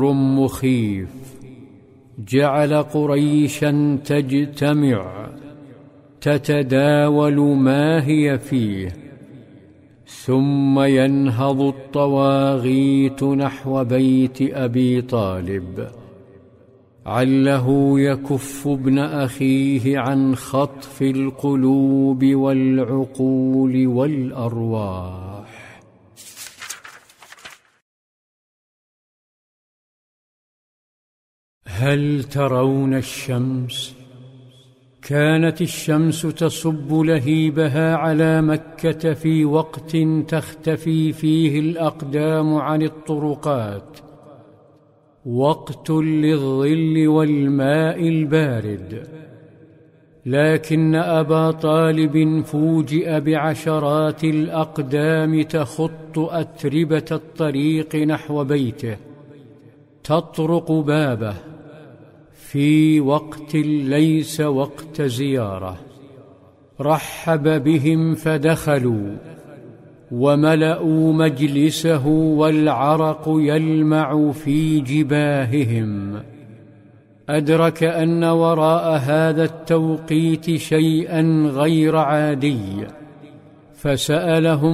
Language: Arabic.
مخيف جعل قريشا تجتمع تتداول ما هي فيه، ثم ينهض الطواغيت نحو بيت أبي طالب عله يكف ابن أخيه عن خطف القلوب والعقول والأرواح. هل ترون الشمس؟ كانت الشمس تصب لهيبها على مكة في وقت تختفي فيه الأقدام عن الطرقات، وقت للظل والماء البارد، لكن أبا طالب فوجئ بعشرات الأقدام تخط أتربة الطريق نحو بيته، تطرق بابه في وقت ليس وقت زيارة. رحب بهم فدخلوا وملأوا مجلسه والعرق يلمع في جباههم. أدرك أن وراء هذا التوقيت شيئا غير عادي، فسألهم